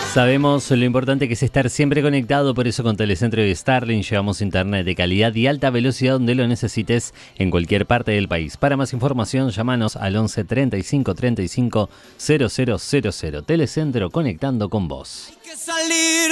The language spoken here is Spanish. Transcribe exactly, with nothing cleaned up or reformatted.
Sabemos lo importante que es estar siempre conectado, por eso con Telecentro y Starlink llevamos internet de calidad y alta velocidad donde lo necesites en cualquier parte del país. Para más información, llámanos al once treinta y cinco treinta y cinco cero cero cero cero. Telecentro, conectando con vos.